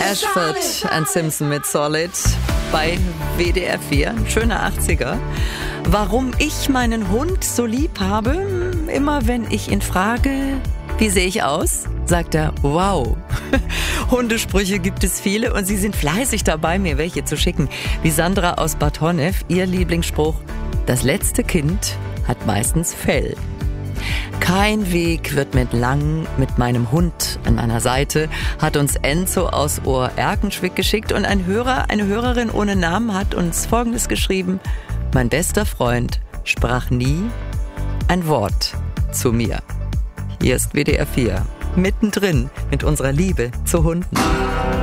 Ashford and Simpson mit Solid bei WDR 4. Schöner 80er. Warum ich meinen Hund so lieb habe? Immer wenn ich ihn frage, wie sehe ich aus? Sagt er, wow. Hundesprüche gibt es viele und Sie sind fleißig dabei, mir welche zu schicken. Wie Sandra aus Bad Honnef, ihr Lieblingsspruch: Das letzte Kind hat meistens Fell. Kein Weg wird mit meinem Hund an meiner Seite, hat uns Enzo aus Ohr-Erkenschwick geschickt, und ein Hörer, eine Hörerin ohne Namen hat uns Folgendes geschrieben: Mein bester Freund sprach nie ein Wort zu mir. Hier ist WDR 4, mittendrin mit unserer Liebe zu Hunden.